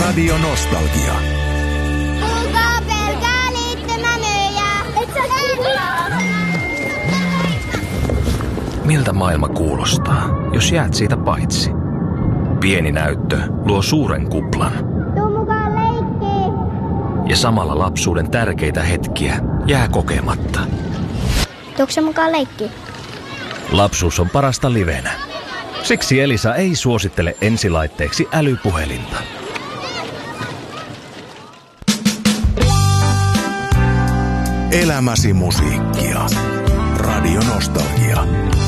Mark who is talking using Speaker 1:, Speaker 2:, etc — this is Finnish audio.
Speaker 1: Radio Nostalgia.
Speaker 2: Kuulkaa pelkää liittymänöjä.
Speaker 3: Miltä maailma kuulostaa, jos jäät siitä paitsi? Pieni näyttö luo suuren kuplan.
Speaker 2: Tuu mukaan leikkiin.
Speaker 3: Ja samalla lapsuuden tärkeitä hetkiä jää kokematta.
Speaker 2: Tuukse mukaan leikkiin?
Speaker 3: Lapsuus on parasta livenä. Siksi Elisa ei suosittele ensilaitteeksi älypuhelinta.
Speaker 1: Elämäsi musiikkia. Radio Nostalgia.